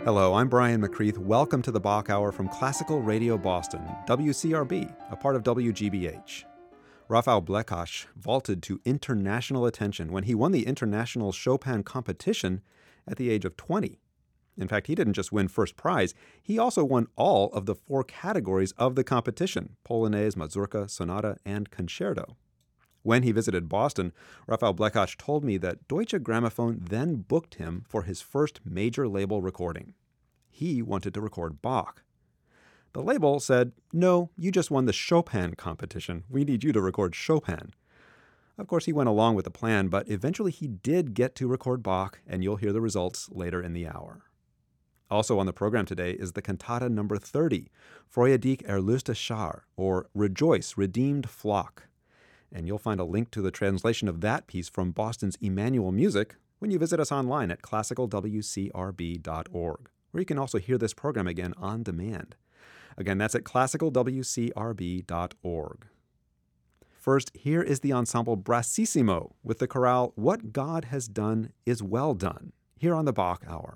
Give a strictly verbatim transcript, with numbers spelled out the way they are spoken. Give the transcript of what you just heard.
Hello, I'm Brian McCreath. Welcome to the Bach Hour from Classical Radio Boston, W C R B, a part of W G B H. Rafał Blekacz vaulted to international attention when he won the International Chopin Competition at the age of twenty. In fact, he didn't just win first prize, he also won all of the four categories of the competition: Polonaise, Mazurka, Sonata, and Concerto. When he visited Boston, Rafał Blekacz told me that Deutsche Grammophon then booked him for his first major label recording. He wanted to record Bach. The label said, "No, you just won the Chopin competition. We need you to record Chopin." Of course, he went along with the plan, but eventually he did get to record Bach, and you'll hear the results later in the hour. Also on the program today is the cantata number thirty, Freue dich erlöste Schar, or Rejoice, Redeemed Flock. And you'll find a link to the translation of that piece from Boston's Emmanuel Music when you visit us online at classical w c r b dot org, where you can also hear this program again on demand. Again, that's at classical w c r b dot org. First, here is the ensemble Brassissimo with the chorale What God Has Done Is Well Done, here on the Bach Hour.